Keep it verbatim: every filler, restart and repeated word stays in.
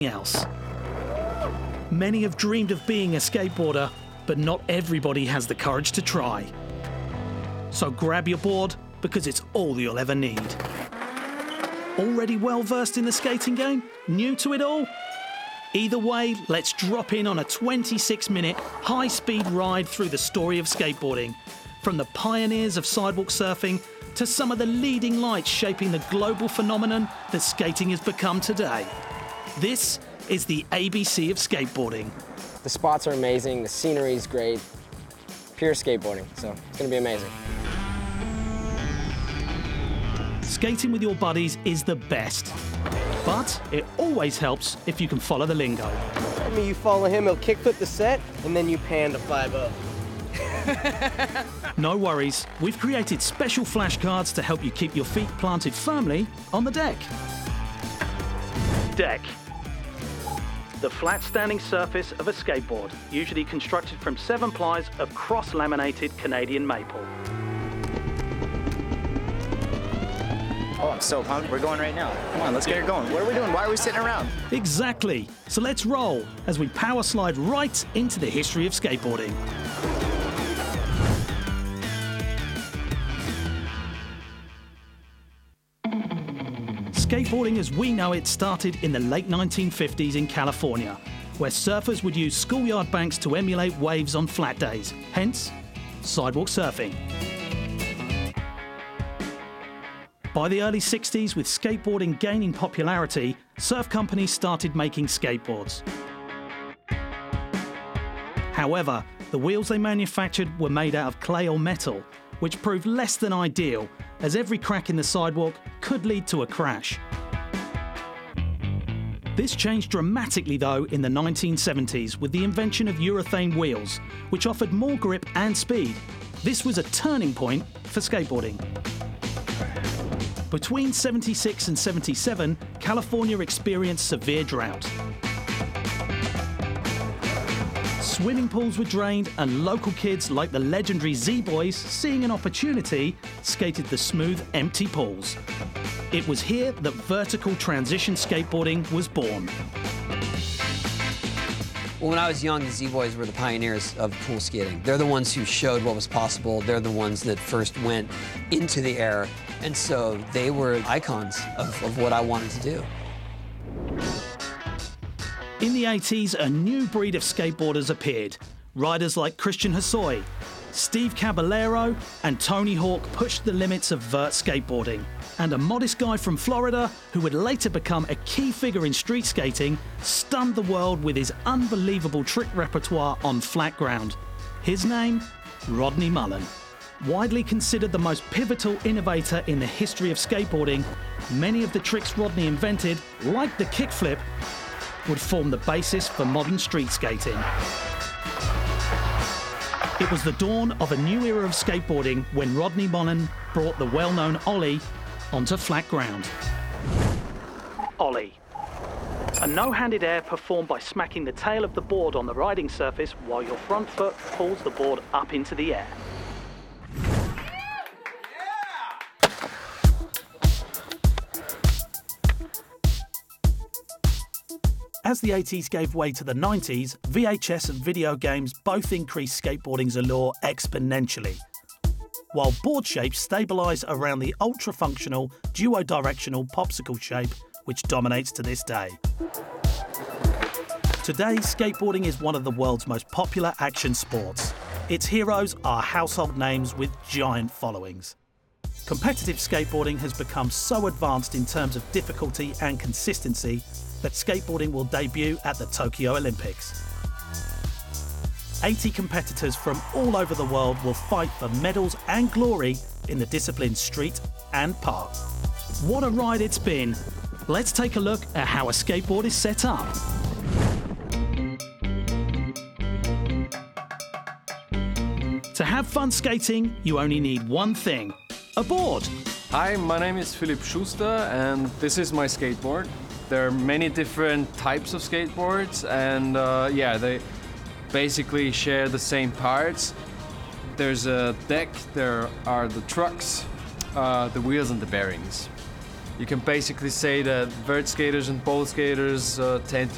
else. Many have dreamed of being a skateboarder, but not everybody has the courage to try. So grab your board, because it's all you'll ever need. Already well versed in the skating game? New to it all? Either way, let's drop in on a twenty-six minute high-speed ride through the story of skateboarding, from the pioneers of sidewalk surfing to some of the leading lights shaping the global phenomenon that skating has become today. This is the A B C of skateboarding. The spots are amazing, the scenery is great, pure skateboarding, so it's going to be amazing. Skating with your buddies is the best, but it always helps if you can follow the lingo. I mean, you follow him, he'll kickflip the set, and then you pan to five oh. No worries, we've created special flashcards to help you keep your feet planted firmly on the deck. Deck. The flat standing surface of a skateboard, usually constructed from seven plies of cross-laminated Canadian maple. Oh, I'm so pumped. We're going right now. Come on, let's get her going. What are we doing? Why are we sitting around? Exactly. So let's roll as we power slide right into the history of skateboarding. Skateboarding as we know it started in the late nineteen fifties in California, where surfers would use schoolyard banks to emulate waves on flat days, hence sidewalk surfing. By the early sixties, with skateboarding gaining popularity, surf companies started making skateboards. However, the wheels they manufactured were made out of clay or metal, which proved less than ideal, as every crack in the sidewalk could lead to a crash. This changed dramatically though in the nineteen seventies with the invention of urethane wheels, which offered more grip and speed. This was a turning point for skateboarding. Between seventy-six and seventy-seven, California experienced severe drought. Swimming pools were drained and local kids like the legendary Z-Boys, seeing an opportunity, skated the smooth, empty pools. It was here that vertical transition skateboarding was born. Well, when I was young, the Z-Boys were the pioneers of pool skating. They're the ones who showed what was possible. They're the ones that first went into the air. And so they were icons of, of what I wanted to do. In the eighties, a new breed of skateboarders appeared. Riders like Christian Hosoi, Steve Caballero, and Tony Hawk pushed the limits of vert skateboarding. And a modest guy from Florida, who would later become a key figure in street skating, stunned the world with his unbelievable trick repertoire on flat ground. His name? Rodney Mullen. Widely considered the most pivotal innovator in the history of skateboarding, many of the tricks Rodney invented, like the kickflip, would form the basis for modern street skating. It was the dawn of a new era of skateboarding when Rodney Mullen brought the well-known ollie onto flat ground. Ollie. A no-handed air performed by smacking the tail of the board on the riding surface while your front foot pulls the board up into the air. As the eighties gave way to the nineties, V H S and video games both increased skateboarding's allure exponentially, while board shapes stabilise around the ultra-functional, duo-directional popsicle shape which dominates to this day. Today, skateboarding is one of the world's most popular action sports. Its heroes are household names with giant followings. Competitive skateboarding has become so advanced in terms of difficulty and consistency that skateboarding will debut at the Tokyo Olympics. eighty competitors from all over the world will fight for medals and glory in the disciplines street and park. What a ride it's been! Let's take a look at how a skateboard is set up. To have fun skating, you only need one thing: a board. Hi, my name is Philipp Schuster and this is my skateboard. There are many different types of skateboards and uh, yeah, they basically share the same parts. There's a deck, there are the trucks, uh, the wheels and the bearings. You can basically say that vert skaters and bowl skaters uh, tend to